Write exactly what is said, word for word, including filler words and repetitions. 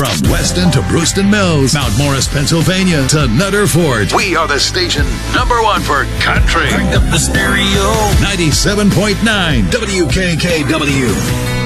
From Weston to Brewston Mills, Mount Morris, Pennsylvania to Nutter Fort, we are the station number one for country. Crank up the stereo. ninety-seven point nine W K K W.